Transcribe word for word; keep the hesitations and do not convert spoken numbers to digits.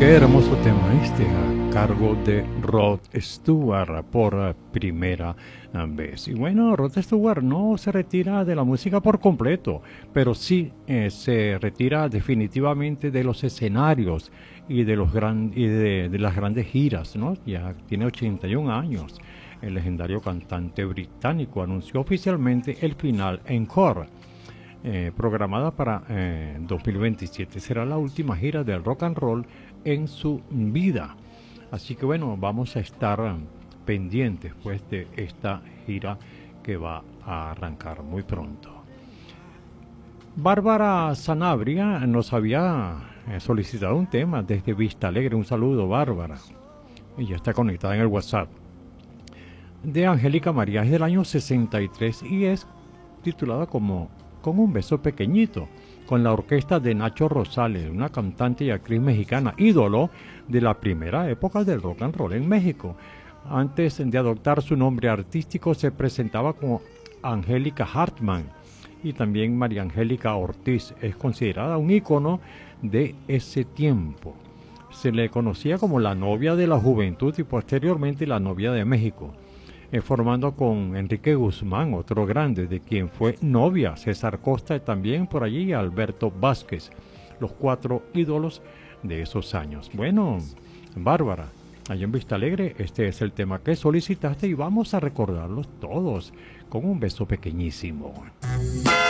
Qué hermoso tema este a cargo de Rod Stewart por primera vez. Y bueno, Rod Stewart no se retira de la música por completo, pero sí eh, se retira definitivamente de los escenarios y de los gran, y de, de las grandes giras, ¿no? Ya tiene ochenta y un años. El legendario cantante británico anunció oficialmente el final encore. Eh, programada para eh, dos mil veintisiete. Será la última gira del rock and roll en su vida. Así que bueno, vamos a estar pendientes pues de esta gira que va a arrancar muy pronto. Bárbara Sanabria nos había eh, solicitado un tema desde Vista Alegre. Un saludo, Bárbara. Ella está conectada en el WhatsApp. De Angélica María, es del año sesenta y tres y es titulada como Con un beso pequeñito, con la orquesta de Nacho Rosales, una cantante y actriz mexicana, ídolo de la primera época del rock and roll en México. Antes de adoptar su nombre artístico se presentaba como Angélica Hartman, y también María Angélica Ortiz. Es considerada un ícono de ese tiempo. Se le conocía como la novia de la juventud y posteriormente la novia de México. Eh, formando con Enrique Guzmán, otro grande, de quien fue novia, César Costa, y también por allí Alberto Vázquez, los cuatro ídolos de esos años. Bueno, Bárbara, allá en Vista Alegre, este es el tema que solicitaste y vamos a recordarlos todos con un beso pequeñísimo.